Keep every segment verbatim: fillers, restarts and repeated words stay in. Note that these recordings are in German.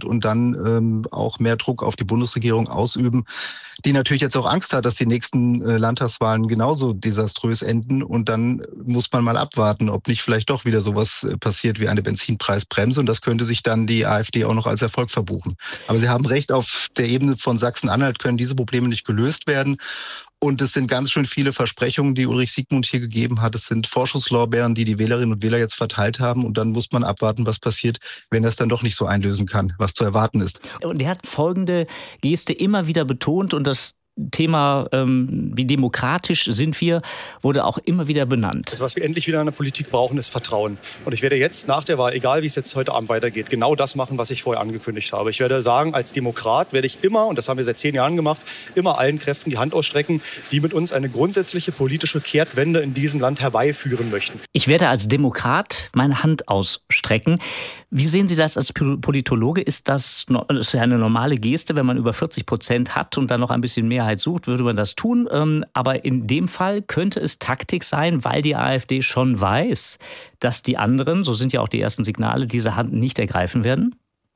kommt und dann ähm, auch mehr Druck auf die Bundesregierung ausüben, die natürlich jetzt auch Angst hat, dass die nächsten äh, Landtagswahlen genauso desaströs enden. Und dann muss man mal abwarten, ob nicht vielleicht doch wieder sowas äh, passiert wie eine Benzinpreisbremse. Und das könnte sich dann die AfD auch noch als Erfolg verbuchen. Aber Sie haben recht, auf der Ebene von Sachsen-Anhalt können diese Probleme nicht gelöst werden. Und es sind ganz schön viele Versprechungen, die Ulrich Siegmund hier gegeben hat. Es sind Vorschusslorbeeren, die die Wählerinnen und Wähler jetzt verteilt haben. Und dann muss man abwarten, was passiert, wenn er es dann doch nicht so einlösen kann, was zu erwarten ist. Und er hat folgende Geste immer wieder betont und das Thema, ähm, wie demokratisch sind wir, wurde auch immer wieder benannt. Das, was wir endlich wieder in der Politik brauchen, ist Vertrauen. Und ich werde jetzt nach der Wahl, egal wie es jetzt heute Abend weitergeht, genau das machen, was ich vorher angekündigt habe. Ich werde sagen, als Demokrat werde ich immer, und das haben wir seit zehn Jahren gemacht, immer allen Kräften die Hand ausstrecken, die mit uns eine grundsätzliche politische Kehrtwende in diesem Land herbeiführen möchten. Ich werde als Demokrat meine Hand ausstrecken. Wie sehen Sie das als Politologe? Ist das, das ist ja eine normale Geste, wenn man über vierzig Prozent hat und dann noch ein bisschen Mehrheit sucht, würde man das tun. Aber in dem Fall könnte es Taktik sein, weil die AfD schon weiß, dass die anderen, so sind ja auch die ersten Signale, diese Hand nicht ergreifen werden?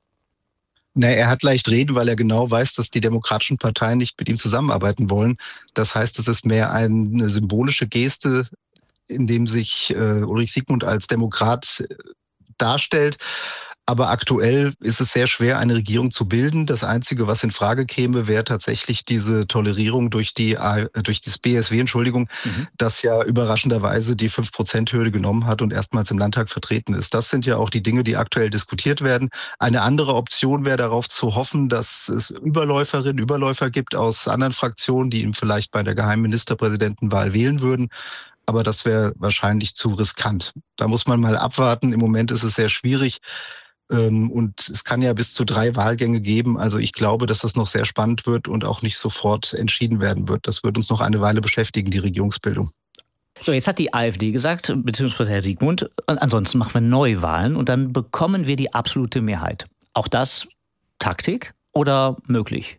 Na, er hat leicht reden, weil er genau weiß, dass die demokratischen Parteien nicht mit ihm zusammenarbeiten wollen. Das heißt, es ist mehr eine symbolische Geste, in dem sich äh, Ulrich Siegmund als Demokrat äh, darstellt. Aber aktuell ist es sehr schwer, eine Regierung zu bilden. Das Einzige, was in Frage käme, wäre tatsächlich diese Tolerierung durch die durch das B S W, Entschuldigung, mhm. das ja überraschenderweise die fünf Prozent Hürde genommen hat und erstmals im Landtag vertreten ist. Das sind ja auch die Dinge, die aktuell diskutiert werden. Eine andere Option wäre darauf zu hoffen, dass es Überläuferinnen, Überläufer gibt aus anderen Fraktionen, die ihn vielleicht bei der geheimen Ministerpräsidentenwahl wählen würden. Aber das wäre wahrscheinlich zu riskant. Da muss man mal abwarten. Im Moment ist es sehr schwierig. Und es kann ja bis zu drei Wahlgänge geben. Also ich glaube, dass das noch sehr spannend wird und auch nicht sofort entschieden werden wird. Das wird uns noch eine Weile beschäftigen, die Regierungsbildung. So, jetzt hat die AfD gesagt, beziehungsweise Herr Siegmund, ansonsten machen wir Neuwahlen und dann bekommen wir die absolute Mehrheit. Auch das Taktik oder möglich?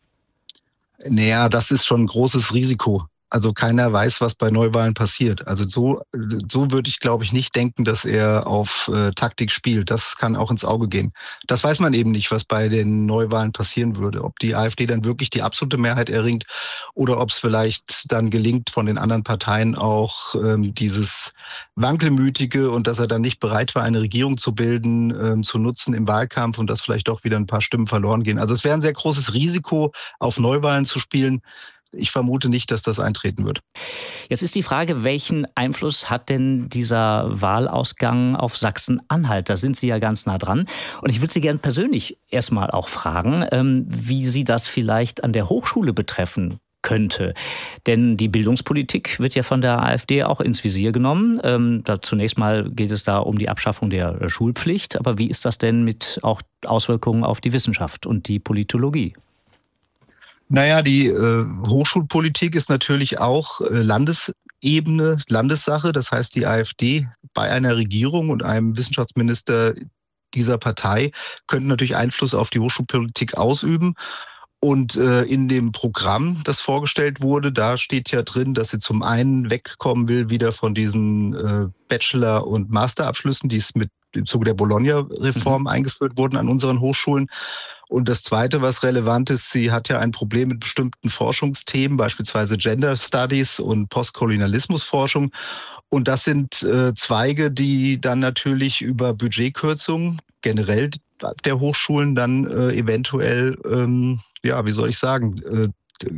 Naja, das ist schon ein großes Risiko. Also keiner weiß, was bei Neuwahlen passiert. Also so, so würde ich, glaube ich, nicht denken, dass er auf äh, Taktik spielt. Das kann auch ins Auge gehen. Das weiß man eben nicht, was bei den Neuwahlen passieren würde. Ob die AfD dann wirklich die absolute Mehrheit erringt oder ob es vielleicht dann gelingt, von den anderen Parteien auch ähm, dieses Wankelmütige und dass er dann nicht bereit war, eine Regierung zu bilden, ähm, zu nutzen im Wahlkampf und dass vielleicht doch wieder ein paar Stimmen verloren gehen. Also es wäre ein sehr großes Risiko, auf Neuwahlen zu spielen. Ich vermute nicht, dass das eintreten wird. Jetzt ist die Frage, welchen Einfluss hat denn dieser Wahlausgang auf Sachsen-Anhalt? Da sind Sie ja ganz nah dran. Und ich würde Sie gerne persönlich erstmal auch fragen, wie Sie das vielleicht an der Hochschule betreffen könnte. Denn die Bildungspolitik wird ja von der AfD auch ins Visier genommen. Ähm, da zunächst mal geht es da um die Abschaffung der Schulpflicht. Aber wie ist das denn mit auch Auswirkungen auf die Wissenschaft und die Politologie? Naja, die äh, Hochschulpolitik ist natürlich auch äh, Landesebene, Landessache. Das heißt, die AfD bei einer Regierung und einem Wissenschaftsminister dieser Partei könnten natürlich Einfluss auf die Hochschulpolitik ausüben. Und äh, in dem Programm, das vorgestellt wurde, da steht ja drin, dass sie zum einen wegkommen will wieder von diesen äh, Bachelor- und Masterabschlüssen, die es mit im Zuge der Bologna-Reform mhm. eingeführt wurden an unseren Hochschulen. Und das Zweite, was relevant ist, sie hat ja ein Problem mit bestimmten Forschungsthemen, beispielsweise Gender Studies und Postkolonialismusforschung. Und das sind äh, Zweige, die dann natürlich über Budgetkürzungen generell der Hochschulen dann äh, eventuell, ähm, ja, wie soll ich sagen, äh,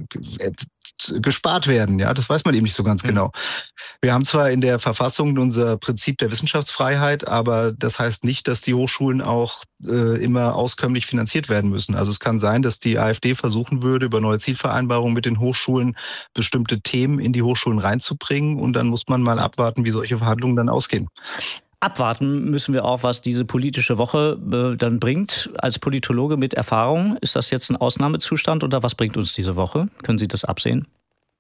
gespart werden. Ja, das weiß man eben nicht so ganz mhm. genau. Wir haben zwar in der Verfassung unser Prinzip der Wissenschaftsfreiheit, aber das heißt nicht, dass die Hochschulen auch äh, immer auskömmlich finanziert werden müssen. Also es kann sein, dass die AfD versuchen würde, über neue Zielvereinbarungen mit den Hochschulen bestimmte Themen in die Hochschulen reinzubringen und dann muss man mal abwarten, wie solche Verhandlungen dann ausgehen. Abwarten müssen wir auch, was diese politische Woche äh, dann bringt. Als Politologe mit Erfahrung, ist das jetzt ein Ausnahmezustand oder was bringt uns diese Woche? Können Sie das absehen?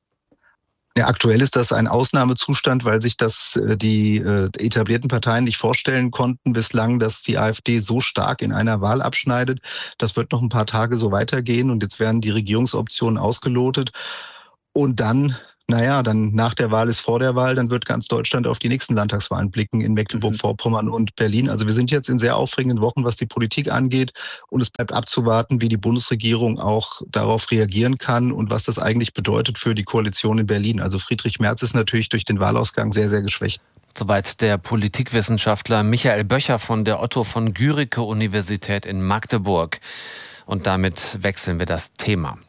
Ja, aktuell ist das ein Ausnahmezustand, weil sich das äh, die äh, etablierten Parteien nicht vorstellen konnten bislang, dass die AfD so stark in einer Wahl abschneidet. Das wird noch ein paar Tage so weitergehen und jetzt werden die Regierungsoptionen ausgelotet und dann naja, dann nach der Wahl ist vor der Wahl, dann wird ganz Deutschland auf die nächsten Landtagswahlen blicken in Mecklenburg-Vorpommern und Berlin. Also wir sind jetzt in sehr aufregenden Wochen, was die Politik angeht. Und es bleibt abzuwarten, wie die Bundesregierung auch darauf reagieren kann und was das eigentlich bedeutet für die Koalition in Berlin. Also Friedrich Merz ist natürlich durch den Wahlausgang sehr, sehr geschwächt. Soweit der Politikwissenschaftler Michael Böcher von der Otto von Guericke Universität in Magdeburg. Und damit wechseln wir das Thema.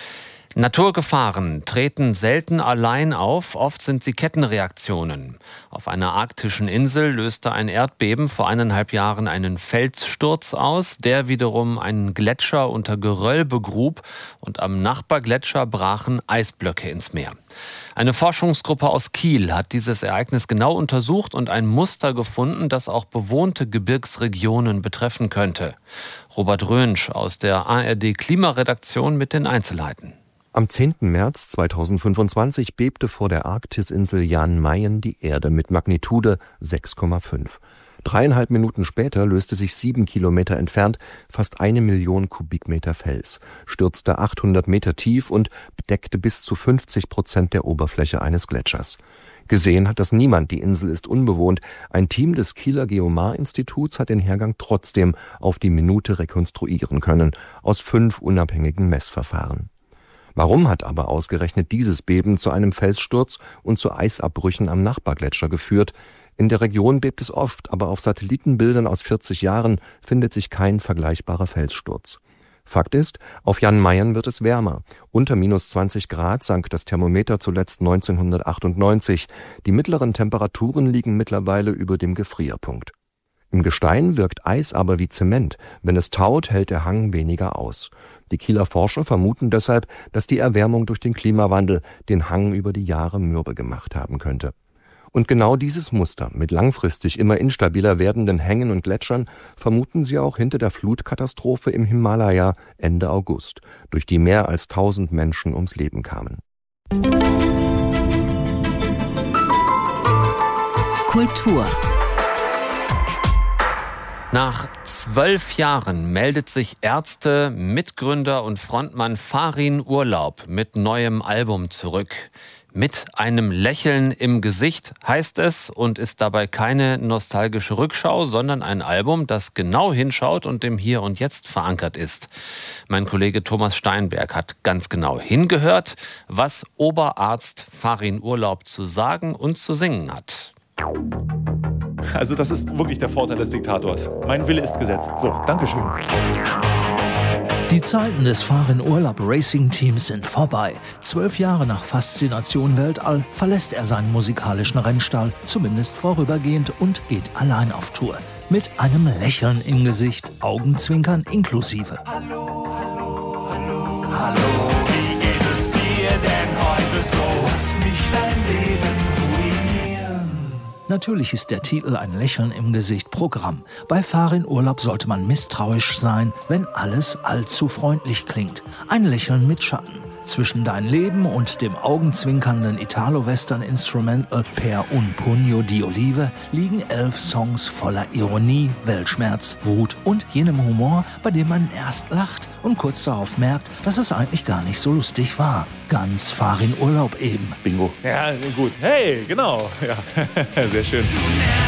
Naturgefahren treten selten allein auf, oft sind sie Kettenreaktionen. Auf einer arktischen Insel löste ein Erdbeben vor eineinhalb Jahren einen Felssturz aus, der wiederum einen Gletscher unter Geröll begrub und am Nachbargletscher brachen Eisblöcke ins Meer. Eine Forschungsgruppe aus Kiel hat dieses Ereignis genau untersucht und ein Muster gefunden, das auch bewohnte Gebirgsregionen betreffen könnte. Robert Rönsch aus der A R D-Klimaredaktion mit den Einzelheiten. Am zehnten März zweitausendfünfundzwanzig bebte vor der Arktis-Insel Jan Mayen die Erde mit Magnitude sechs Komma fünf. Dreieinhalb Minuten später löste sich sieben Kilometer entfernt fast eine Million Kubikmeter Fels, stürzte achthundert Meter tief und bedeckte bis zu fünfzig Prozent der Oberfläche eines Gletschers. Gesehen hat das niemand, die Insel ist unbewohnt. Ein Team des Kieler Geomar-Instituts hat den Hergang trotzdem auf die Minute rekonstruieren können, aus fünf unabhängigen Messverfahren. Warum hat aber ausgerechnet dieses Beben zu einem Felssturz und zu Eisabbrüchen am Nachbargletscher geführt? In der Region bebt es oft, aber auf Satellitenbildern aus vierzig Jahren findet sich kein vergleichbarer Felssturz. Fakt ist, auf Jan Mayen wird es wärmer. Unter minus zwanzig Grad sank das Thermometer zuletzt neunzehnhundertachtundneunzig. Die mittleren Temperaturen liegen mittlerweile über dem Gefrierpunkt. Im Gestein wirkt Eis aber wie Zement. Wenn es taut, hält der Hang weniger aus. Die Kieler Forscher vermuten deshalb, dass die Erwärmung durch den Klimawandel den Hang über die Jahre mürbe gemacht haben könnte. Und genau dieses Muster mit langfristig immer instabiler werdenden Hängen und Gletschern vermuten sie auch hinter der Flutkatastrophe im Himalaya Ende August, durch die mehr als tausend Menschen ums Leben kamen. Kultur. Nach zwölf Jahren meldet sich Ärzte, Mitgründer und Frontmann Farin Urlaub mit neuem Album zurück. Mit einem Lächeln im Gesicht heißt es und ist dabei keine nostalgische Rückschau, sondern ein Album, das genau hinschaut und im Hier und Jetzt verankert ist. Mein Kollege Thomas Steinberg hat ganz genau hingehört, was Oberarzt Farin Urlaub zu sagen und zu singen hat. Also das ist wirklich der Vorteil des Diktators. Mein Wille ist Gesetz. So, Dankeschön. Die Zeiten des Farin Urlaub Racing Teams sind vorbei. Zwölf Jahre nach Faszination Weltall verlässt er seinen musikalischen Rennstall, zumindest vorübergehend, und geht allein auf Tour. Mit einem Lächeln im Gesicht, Augenzwinkern inklusive. Hallo, hallo, hallo, hallo, wie geht es dir denn heute so? Lass mich dein Leben ruinieren. Natürlich ist der Titel Ein Lächeln im Gesicht Programm. Bei Farin Urlaub sollte man misstrauisch sein, wenn alles allzu freundlich klingt. Ein Lächeln mit Schatten. Zwischen Dein Leben und dem augenzwinkernden Italo-Western-Instrumental Per un Pugno di Olive liegen elf Songs voller Ironie, Weltschmerz, Wut und jenem Humor, bei dem man erst lacht und kurz darauf merkt, dass es eigentlich gar nicht so lustig war. Ganz Farin Urlaub eben. Bingo. Ja, gut. Hey, genau. Ja, sehr schön.